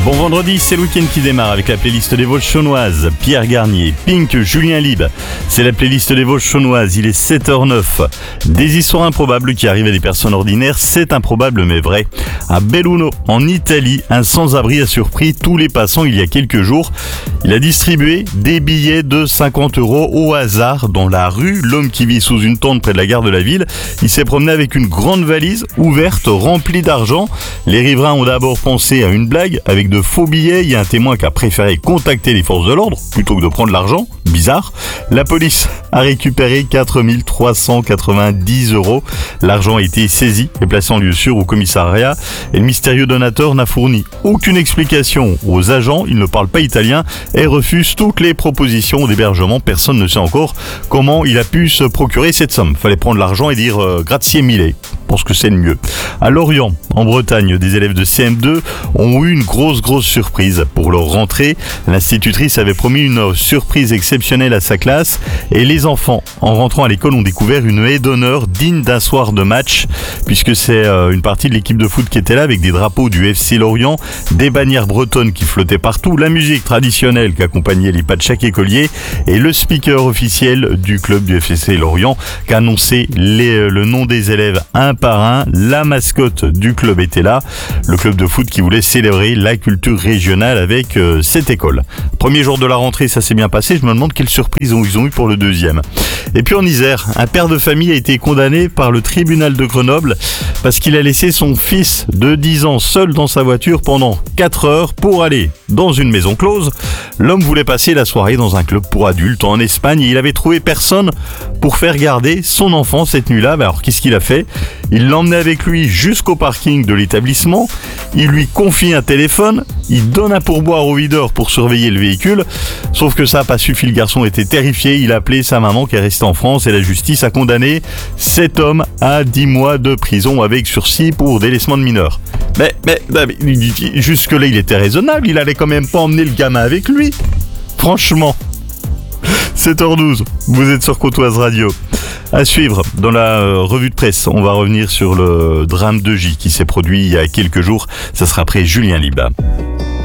Bon vendredi, c'est le week-end qui démarre avec la playlist des Vosges chaunoises. Pierre Garnier, Pink, Julien Lib. C'est la playlist des Vosges chaunoises, il est 7h09. Des histoires improbables qui arrivent à des personnes ordinaires, c'est improbable mais vrai. À Belluno, en Italie, un sans-abri a surpris tous les passants il y a quelques jours. Il a distribué des billets de 50 € au hasard dans la rue. L'homme qui vit sous une tente près de la gare de la ville, il s'est promené avec une grande valise ouverte remplie d'argent. Les riverains ont d'abord pensé à une blague avec de faux billets. Il y a un témoin qui a préféré contacter les forces de l'ordre plutôt que de prendre l'argent. Bizarre. La police a récupéré 4 390 €. L'argent a été saisi et placé en lieu sûr au commissariat. Et le mystérieux donateur n'a fourni aucune explication aux agents. Il ne parle pas italien et refuse toutes les propositions d'hébergement. Personne ne sait encore comment il a pu se procurer cette somme. Fallait prendre l'argent et dire grazie mille. Je pense que c'est le mieux. À Lorient, en Bretagne, des élèves de CM2 ont eu une grosse surprise pour leur rentrée. L'institutrice avait promis une surprise exceptionnelle à sa classe et les enfants, en rentrant à l'école, ont découvert une haie d'honneur digne d'un soir de match, puisque c'est une partie de l'équipe de foot qui était là avec des drapeaux du FC Lorient, des bannières bretonnes qui flottaient partout, la musique traditionnelle qui accompagnait les pas de chaque écolier et le speaker officiel du club du FC Lorient qui a annoncé le nom des élèves un par un. La mascotte du club était là, le club de foot qui voulait célébrer la culture régionale avec cette école. Premier jour de la rentrée, ça s'est bien passé. Je me demande quelle surprise ils ont eu pour le deuxième. Et puis en Isère, un père de famille a été condamné par le tribunal de Grenoble parce qu'il a laissé son fils de 10 ans seul dans sa voiture pendant 4 heures pour aller dans une maison close. L'homme voulait passer la soirée dans un club pour adultes en Espagne et il avait trouvé personne pour faire garder son enfant cette nuit-là. Alors qu'est-ce qu'il a fait ? Il l'emmenait avec lui jusqu'au parking de l'établissement, il lui confie un téléphone, il donne un pourboire au videur pour surveiller le véhicule, sauf que ça n'a pas suffi, le garçon était terrifié, il a appelé sa maman qui est restée en France et la justice a condamné cet homme à 10 mois de prison avec sursis pour délaissement de mineur. Mais jusque-là il était raisonnable, il allait quand même pas emmener le gamin avec lui. Franchement. 7h12, vous êtes sur Côte-Oise Radio. À suivre, dans la revue de presse, on va revenir sur le drame de J qui s'est produit il y a quelques jours. Ça sera après Julien Liba.